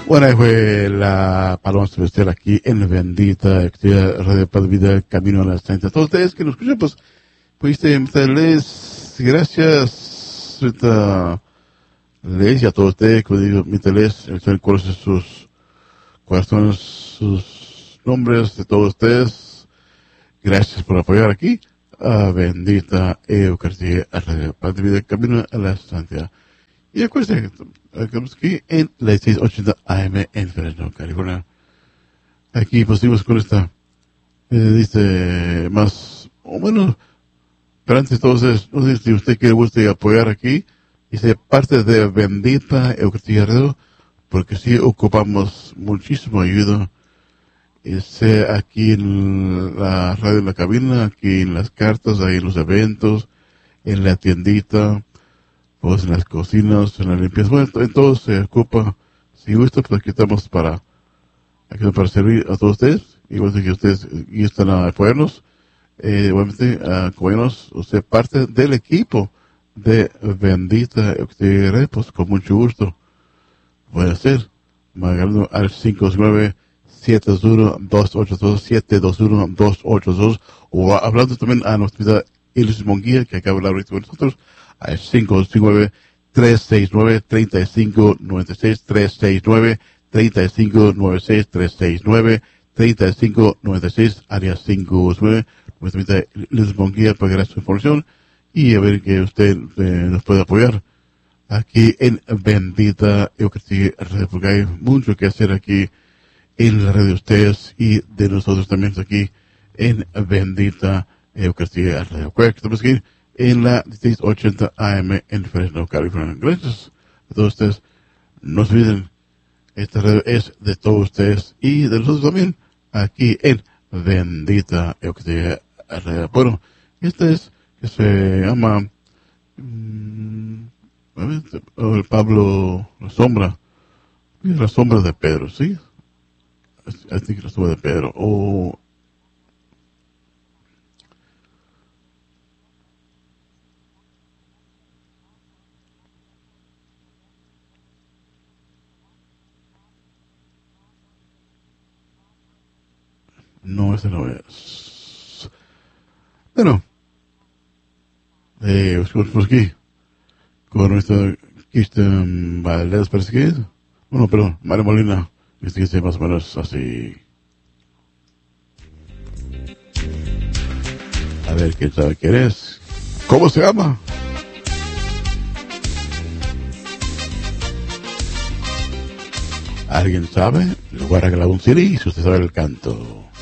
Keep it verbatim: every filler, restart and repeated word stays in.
Bueno, ahí fue la paloma celestial aquí en la bendita actividad Radio Paz de Vida, Camino a la Santa. Todos ustedes que nos escuchan, pues, pudiste invitarles, gracias, ahorita les y a todos ustedes, como digo, invitarles, cuáles son sus, cuáles son sus nombres de todos ustedes. Gracias por apoyar aquí a bendita Eucaristía, a Radio Paz de Vida, Camino a la Santa. Y acuérdense, estamos aquí en la seiscientos ochenta A M en Fresno, California. Aquí pusimos con esta, eh, dice, más o menos, pero antes entonces, no sé si usted quiere guste apoyar aquí, y ser parte de bendita Eucaristía Radio, porque sí ocupamos muchísimo ayuda, y sea aquí en la radio en la cabina, aquí en las cartas, ahí en los eventos, en la tiendita, pues en las cocinas, en la limpieza, bueno, en todo se ocupa. Si gusta, pues aquí estamos para, aquí para servir a todos ustedes, igual que ustedes y están a apoyarnos, eh, igualmente a apoyarnos, usted parte del equipo de Bendita Eucaristía, pues con mucho gusto puede ser, marcando al cinco nueve siete dos uno dos ocho dos siete dos uno dos ocho dos, o hablando también a nuestra Ilis Monguía, que acaba de hablar ahorita con nosotros, al cinco cinco nueve tres seis nueve tres cinco nueve seis tres seis nueve tres cinco nueve seis tres seis nueve tres cinco nueve seis área cinco nueve, nuestra Ilis Monguía para dar su información y a ver que usted eh, nos puede apoyar aquí en Bendita Eucaristía Radio, porque hay mucho que hacer aquí en la red de ustedes y de nosotros también aquí en Bendita Eucaristía Radio. Estamos aquí en la seiscientos ochenta A M en Fresno, California. Gracias a todos ustedes. No se olviden, esta radio es de todos ustedes y de nosotros también aquí en Bendita Eucaristía Radio. Bueno, esta es que se llama mmm, el Pablo, la sombra, la sombra de Pedro, ¿sí? Así que la sombra de Pedro, o no, ese no es. Bueno, eh, buscamos por aquí, con nuestra Kirsten Valdez, parece que es. Bueno, perdón, María Molina, este que dice más o menos así. A ver, ¿quién sabe quién es? ¿Cómo se llama? ¿Alguien sabe? Lugar a Cloud City, si usted sabe el canto.